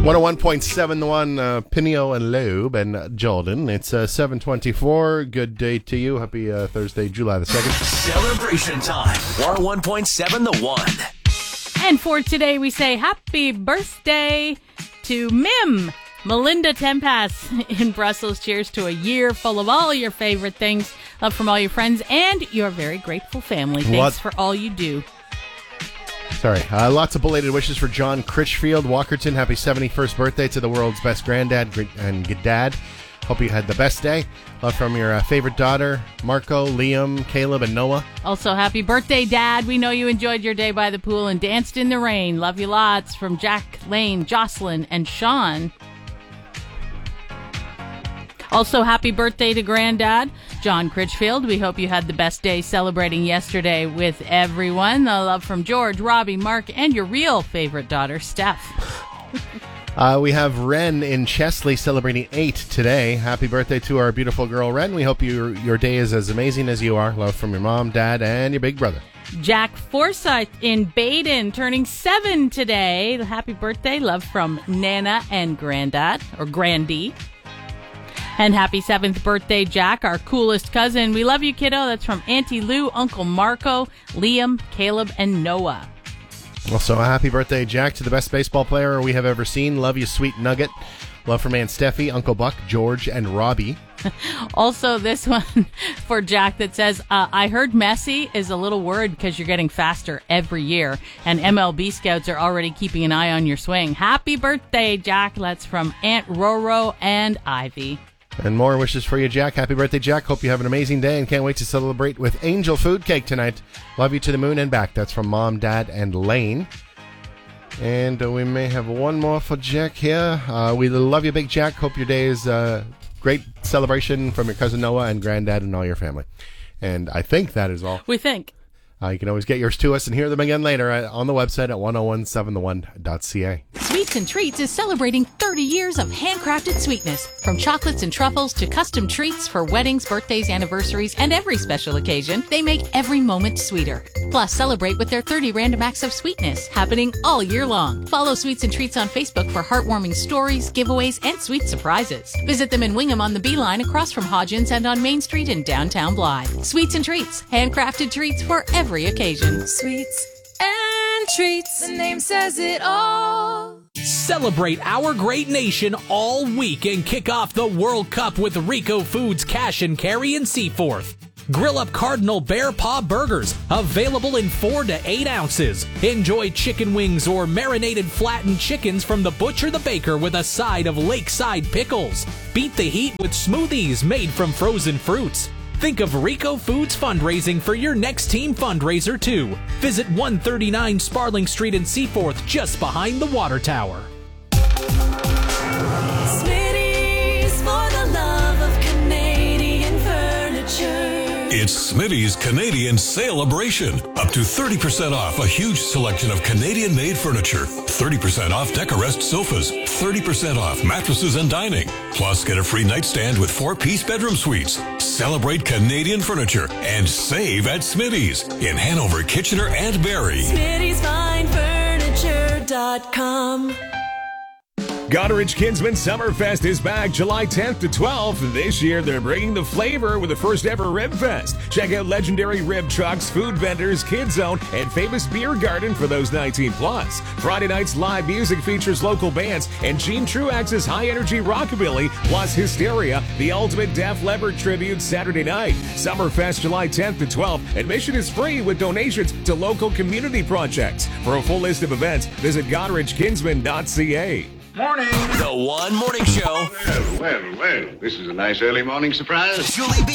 101.7 The One, Pinio and Loeb and Jordan. It's 7:24. Good day to you. Happy Thursday, July the 2nd. Celebration time. 101.7 The One. And for today, we say happy birthday to Mim. Melinda Tempas in Brussels. Cheers to a year full of all your favorite things. Love from all your friends and your very grateful family. Thanks for all you do. Sorry. Lots of belated wishes for John Critchfield, Walkerton. Happy 71st birthday to the world's best granddad and dad. Hope you had the best day. Love from your favorite daughter, Marco, Liam, Caleb, and Noah. Also, happy birthday, Dad. We know you enjoyed your day by the pool and danced in the rain. Love you lots from Jack, Lane, Jocelyn, and Sean. Also, happy birthday to Granddad, John Critchfield. We hope you had the best day celebrating yesterday with everyone. The love from George, Robbie, Mark, and your real favorite daughter, Steph. We have Ren in Chesley celebrating 8 today. Happy birthday to our beautiful girl, Ren. We hope your day is as amazing as you are. Love from your mom, dad, and your big brother. Jack Forsyth in Baden, turning 7 today. Happy birthday. Love from Nana and Granddad, or Grandy. And happy 7th birthday, Jack, our coolest cousin. We love you, kiddo. That's from Auntie Lou, Uncle Marco, Liam, Caleb, and Noah. Also, a happy birthday, Jack, to the best baseball player we have ever seen. Love you, sweet nugget. Love from Aunt Steffi, Uncle Buck, George, and Robbie. Also, this one for Jack that says, I heard Messi is a little worried because you're getting faster every year, and MLB scouts are already keeping an eye on your swing. Happy birthday, Jack. That's from Aunt Roro and Ivy. And more wishes for you, Jack. Happy birthday, Jack. Hope you have an amazing day and can't wait to celebrate with Angel Food Cake tonight. Love you to the moon and back. That's from Mom, Dad, and Lane. And we may have one more for Jack here. We love you, Big Jack. Hope your day is a great celebration from your cousin Noah and Granddad and all your family. And I think that is all. We think. You can always get yours to us and hear them again later on the website at 1017thone.ca. Sweets and Treats is celebrating 30 years of handcrafted sweetness. From chocolates and truffles to custom treats for weddings, birthdays, anniversaries, and every special occasion, they make every moment sweeter. Plus, celebrate with their 30 random acts of sweetness happening all year long. Follow Sweets and Treats on Facebook for heartwarming stories, giveaways, and sweet surprises. Visit them in Wingham on the Beeline across from Hodgins and on Main Street in downtown Blythe. Sweets and Treats, handcrafted treats for every occasion. Sweets and Treats, the name says it all. Celebrate our great nation all week and kick off the World Cup with Rico Foods Cash and Carry in Seaforth. Grill up Cardinal Bear Paw Burgers, available in 4 to 8 ounces. Enjoy chicken wings or marinated flattened chickens from the butcher the baker with a side of lakeside pickles. Beat the heat with smoothies made from frozen fruits. Think of Rico Foods fundraising for your next team fundraiser, too. Visit 139 Sparling Street in Seaforth, just behind the water tower. Smitty's for the love of Canadian furniture. It's Smitty's Canadian Celebration. Up to 30% off a huge selection of Canadian-made furniture. 30% off Decorest sofas. 30% off mattresses and dining. Plus, get a free nightstand with 4-piece bedroom suites. Celebrate Canadian furniture and save at Smitty's in Hanover, Kitchener, and Barrie. Smitty'sFineFurniture.com. Goderich Kinsman Summerfest is back July 10th to 12th. This year, they're bringing the flavor with the first ever Rib Fest. Check out legendary rib trucks, food vendors, Kids Zone, and famous beer garden for those 19 plus. Friday night's live music features local bands and Gene Truax's high-energy rockabilly, plus Hysteria, the ultimate Def Leppard tribute Saturday night. Summerfest July 10th to 12th. Admission is free with donations to local community projects. For a full list of events, visit GoderichKinsman.ca. Morning. The One Morning Show. Well, this is a nice early morning surprise. Julie B.